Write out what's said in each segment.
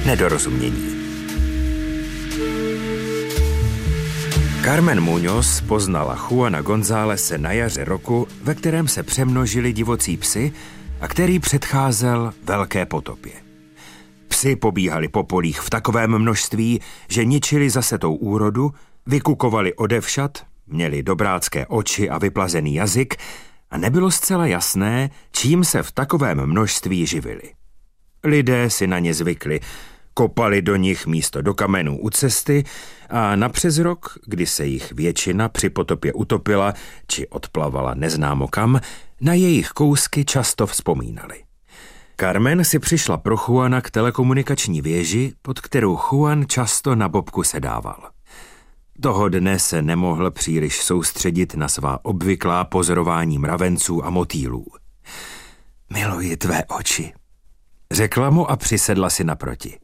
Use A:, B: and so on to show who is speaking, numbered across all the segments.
A: nedorozumění. Carmen Muñoz poznala Juana Gonzálese na jaře roku, ve kterém se přemnožili divocí psy a který předcházel velké potopě. Psi pobíhali po polích v takovém množství, že ničili zasetou úrodu, vykukovali odevšad, měli dobrácké oči a vyplazený jazyk a nebylo zcela jasné, čím se v takovém množství živili. Lidé si na ně zvykli, kopali do nich místo do kamenů u cesty a napřes rok, kdy se jich většina při potopě utopila či odplavala neznámo kam, na jejich kousky často vzpomínali. Carmen si přišla pro Juana k telekomunikační věži, pod kterou Juan často na bobku sedával. Toho dne se nemohl příliš soustředit na svá obvyklá pozorování mravenců a motýlů. Miluji tvé oči, řekla mu a přisedla si naproti.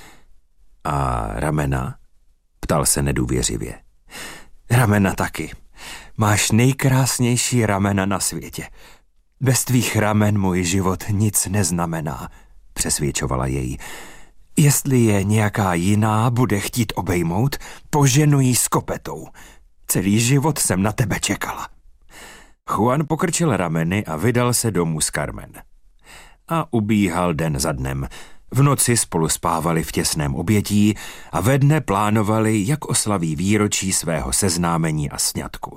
A: A ramena? Ptal se nedůvěřivě. Ramena taky. Máš nejkrásnější ramena na světě. Bez tvých ramen můj život nic neznamená, přesvědčovala jej. Jestli je nějaká jiná bude chtít obejmout, poženu jí s kopetou. Celý život jsem na tebe čekala. Juan pokrčil rameny a vydal se domů s Carmen. A ubíhal den za dnem. V noci spolu spávali v těsném obětí a ve dne plánovali, jak oslaví výročí svého seznámení a sňatku.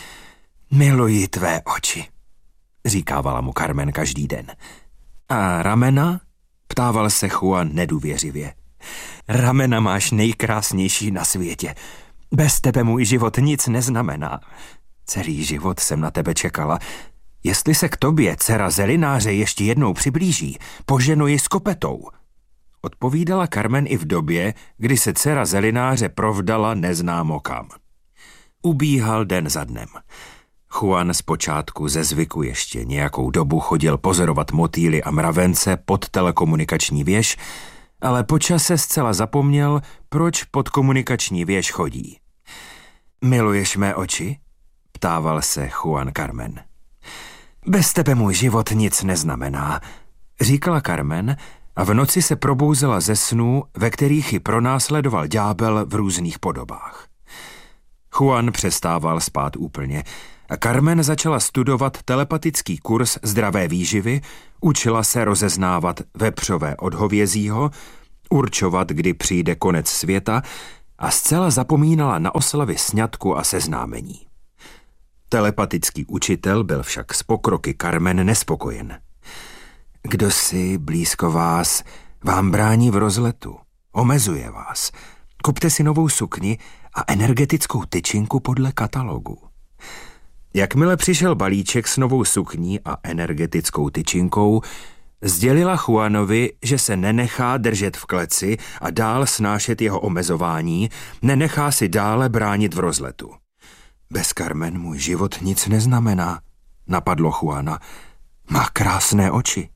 A: Miluji tvé oči, říkávala mu Carmen každý den. A ramena? Ptával se Juan nedůvěřivě. Ramena máš nejkrásnější na světě. Bez tebe můj život nic neznamená. Celý život jsem na tebe čekala. Jestli se k tobě dcera zelináře ještě jednou přiblíží, poženu ji s kopetou. Odpovídala Carmen i v době, kdy se dcera zelináře provdala neznámo kam. Ubíhal den za dnem. Juan zpočátku ze zvyku ještě nějakou dobu chodil pozorovat motýly a mravence pod telekomunikační věž, ale po čase zcela zapomněl, proč pod komunikační věž chodí. Miluješ mé oči? Ptával se Juan Carmen. Bez tebe můj život nic neznamená, říkala Carmen a v noci se probouzela ze snů, ve kterých ji pronásledoval ďábel v různých podobách. Juan přestával spát úplně a Carmen začala studovat telepatický kurz zdravé výživy, učila se rozeznávat vepřové od hovězího, určovat, kdy přijde konec světa a zcela zapomínala na oslavy sňatku a seznámení. Telepatický učitel byl však s pokroky Carmen nespokojen. Kdo si blízko vás vám brání v rozletu, omezuje vás. Kupte si novou sukni a energetickou tyčinku podle katalogu. Jakmile přišel balíček s novou sukní a energetickou tyčinkou, sdělila Juanovi, že se nenechá držet v kleci a dál snášet jeho omezování, nenechá si dále bránit v rozletu. Bez Carmen můj život nic neznamená, napadlo Juana. Má krásné oči.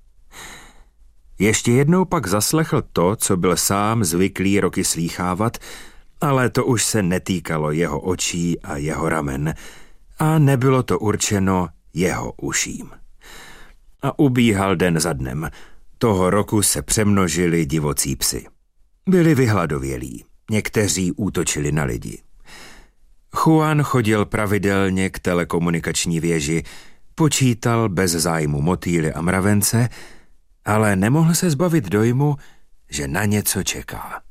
A: Ještě jednou pak zaslechl to, co byl sám zvyklý roky slýchávat, ale to už se netýkalo jeho očí a jeho ramen a nebylo to určeno jeho uším. A ubíhal den za dnem. Toho roku se přemnožili divocí psi. Byli vyhladovělí, někteří útočili na lidi. Juan chodil pravidelně k telekomunikační věži, počítal bez zájmu motýly a mravence, ale nemohl se zbavit dojmu, že na něco čeká.